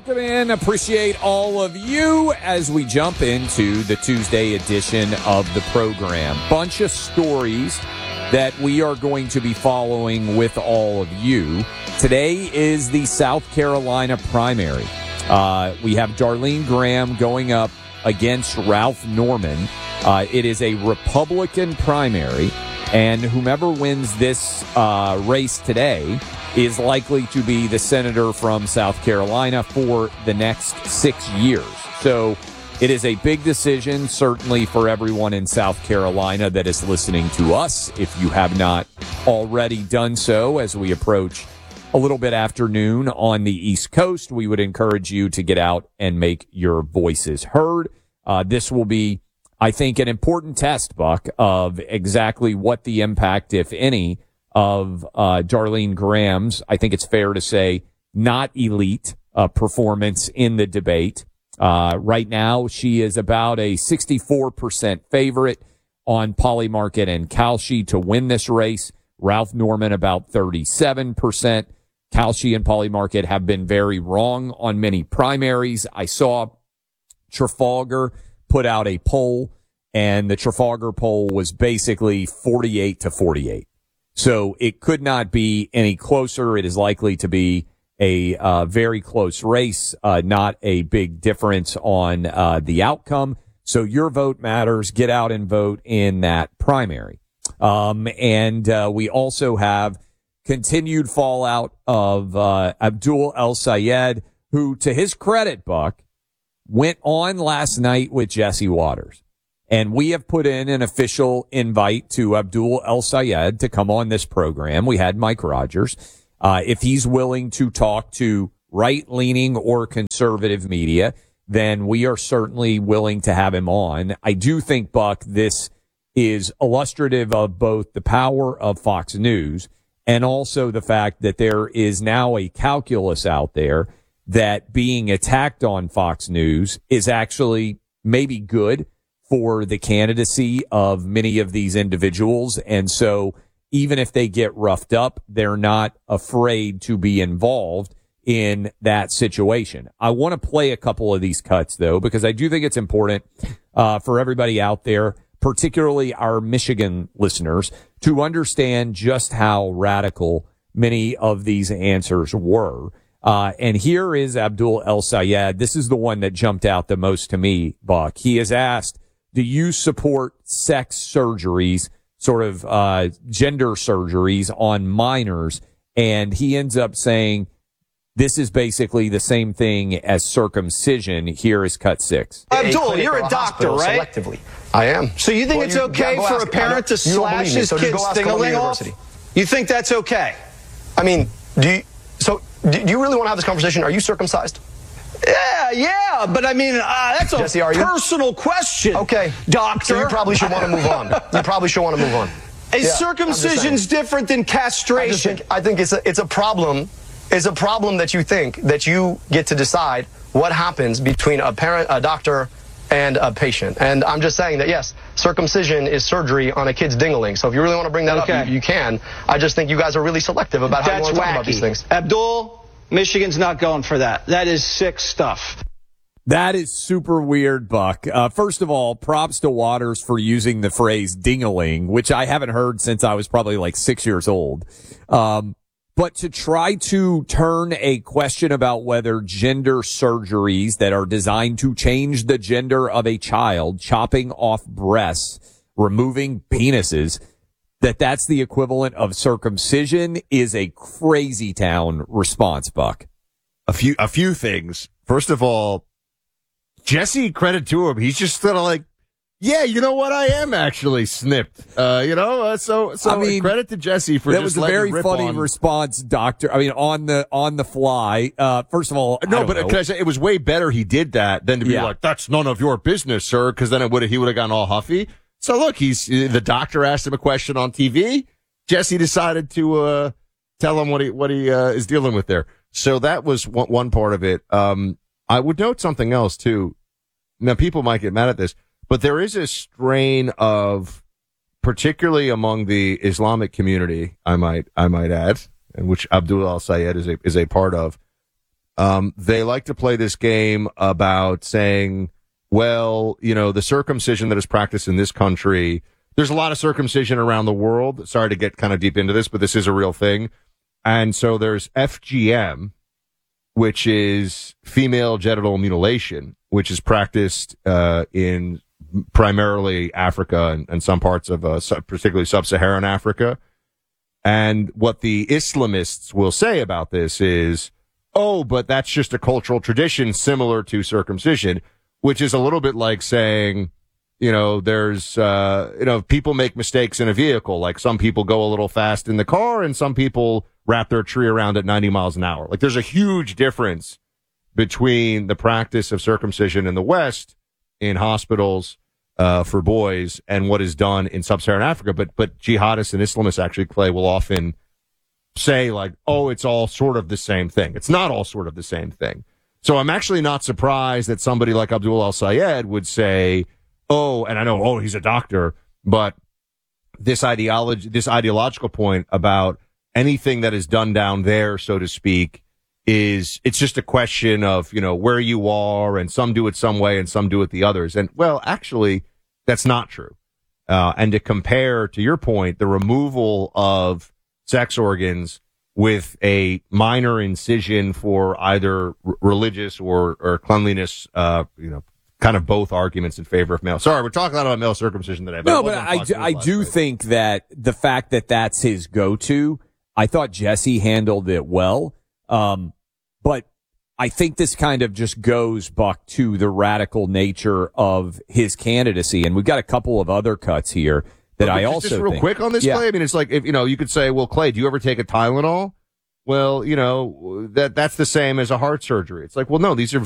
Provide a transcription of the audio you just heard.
Welcome in. Appreciate all of you as we jump into the Tuesday edition of the program. Bunch of stories that we are going to be following with all of you. Today is the South Carolina primary. We have Darlene Graham going up against Ralph Norman. It is a Republican primary, and whomever wins this race today is likely to be the senator from South Carolina for the next 6 years. So it is a big decision, certainly for everyone in South Carolina that is listening to us. If you have not already done so, as we approach a little bit after noon on the East Coast, we would encourage you to get out and make your voices heard. This will be, I think, an important test, Buck, of exactly what the impact, if any, of Darlene Graham's, I think it's fair to say, not elite performance in the debate. Right now, she is about a 64% favorite on Polymarket and Kalshi to win this race. Ralph Norman about 37%. Kalshi and Polymarket have been very wrong on many primaries. I saw Trafalgar put out a poll, and the Trafalgar poll was basically 48 to 48. So it could not be any closer. It is likely to be a very close race, not a big difference on the outcome. So your vote matters. Get out and vote in that primary. And we also have continued fallout of Abdul El-Sayed, who, to his credit, Buck, went on last night with Jesse Waters. And we have put in an official invite to Abdul El-Sayed to come on this program. We had Mike Rogers. If he's willing to talk to right-leaning or conservative media, then we are certainly willing to have him on. I do think, Buck, this is illustrative of both the power of Fox News and also the fact that there is now a calculus out there that being attacked on Fox News is actually maybe good for the candidacy of many of these individuals. And so even if they get roughed up, they're not afraid to be involved in that situation. I want to play a couple of these cuts, though, because I do think it's important for everybody out there, particularly our Michigan listeners, to understand just how radical many of these answers were. And here is Abdul El-Sayed. This is the one that jumped out the most to me, Buck. He is asked, do you support sex surgeries, sort of gender surgeries on minors? And he ends up saying this is basically the same thing as circumcision. Here is cut 6. Abdul, you're a doctor, right? Selectively. I am. So you think it's okay for a parent to slash his kid's ding-a-ling off? You think that's okay? I mean, do you really want to have this conversation? Are you circumcised? Yeah, but I mean, that's a Jesse, personal question. Okay. Doctor. So you probably should want to move on. Is circumcision's different than castration? I think it's a problem. It's a problem that you get to decide what happens between a parent, a doctor, and a patient. And I'm just saying that, yes, circumcision is surgery on a kid's ding-a-ling. So if you really want to bring that up, you can. I just think you guys are really selective about how you want to talk about these things. Abdul, Michigan's not going for that. That is sick stuff. That is super weird, Buck. First of all, props to Waters for using the phrase ding-a-ling, which I haven't heard since I was probably like 6 years old. But to try to turn a question about whether gender surgeries that are designed to change the gender of a child, chopping off breasts, removing penises, that's the equivalent of circumcision is a crazy town response, Buck. A few things. First of all, Jesse, credit to him. He's just sort of like, yeah, you know what? I am actually snipped. So I mean, credit to Jesse for that just was a very funny on. response, Doctor. I mean, on the fly. First of all, no, but can I say, it was way better he did that than to be like, that's none of your business, sir, because then he would have gone all huffy. So look, the doctor asked him a question on TV. Jesse decided to tell him what he is dealing with there. So that was one part of it. I would note something else too. Now people might get mad at this, but there is a strain of, particularly among the Islamic community, I might add, and which Abdul El-Sayed is a part of, they like to play this game about saying, well, the circumcision that is practiced in this country, there's a lot of circumcision around the world. Sorry to get kind of deep into this, but this is a real thing. And so there's FGM, which is female genital mutilation, which is practiced in primarily Africa and some parts of particularly sub-Saharan Africa. And what the Islamists will say about this is, oh, but that's just a cultural tradition similar to circumcision, which is a little bit like saying, there's, people make mistakes in a vehicle. Like some people go a little fast in the car and some people wrap their tree around at 90 miles an hour. Like there's a huge difference between the practice of circumcision in the West in hospitals for boys and what is done in sub-Saharan Africa. But jihadists and Islamists actually will often say like, oh, it's all sort of the same thing. It's not all sort of the same thing. So I'm actually not surprised that somebody like Abdul El-Sayed would say, oh, and I know, oh, he's a doctor, but this ideological point about anything that is done down there, so to speak, it's just a question of, where you are, and some do it some way and some do it the others. And, well, actually, that's not true. And to compare, to your point, the removal of sex organs with a minor incision for either religious or cleanliness, kind of both arguments in favor of male. Sorry, we're talking a lot about male circumcision today. But I do think that the fact that that's his go-to, I thought Jesse handled it well. But I think this kind of just goes, Buck, to the radical nature of his candidacy. And we've got a couple of other cuts here that I also just real think, quick on this, Clay. I mean, it's like, if you could say, well, Clay, do you ever take a Tylenol? Well, that's the same as a heart surgery. It's like, well, no, these are